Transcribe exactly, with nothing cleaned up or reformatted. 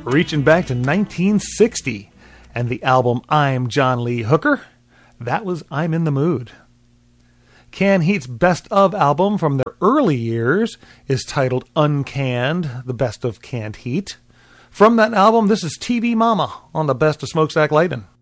reaching back to nineteen sixty. And the album I'm John Lee Hooker, that was I'm in the Mood. Canned Heat's best of album from their early years is titled Uncanned, the best of Canned Heat. From that album, this is T V Mama on the best of Smokestack Lightin'.